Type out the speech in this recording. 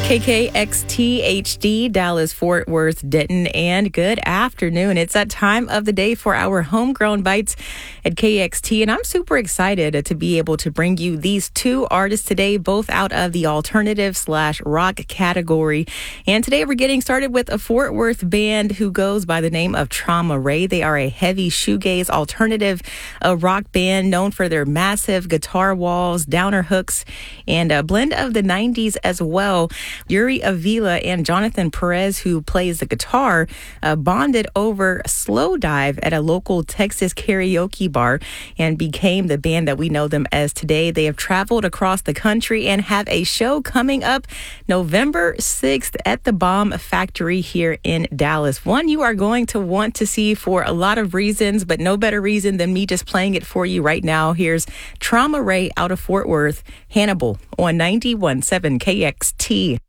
KKXT HD, Dallas, Fort Worth, Denton, and good afternoon. It's that time of the day for our Homegrown Bites at KXT, and I'm super excited to be able to bring you these two artists today, both out of the alternative/rock category. And today we're getting started with a Fort Worth band who goes by the name of Trauma Ray. They are a heavy shoegaze alternative rock band known for their massive guitar walls, downer hooks, and a blend of the 90s as well. Yuri Avila and Jonathan Perez, who plays the guitar, bonded over Slow Dive at a local Texas karaoke bar and became the band that we know them as today. They have traveled across the country and have a show coming up November 6th at the Bomb Factory here in Dallas. One you are going to want to see for a lot of reasons, but no better reason than me just playing it for you right now. Here's Trauma Ray out of Fort Worth, Hannibal on 91.7 KXT.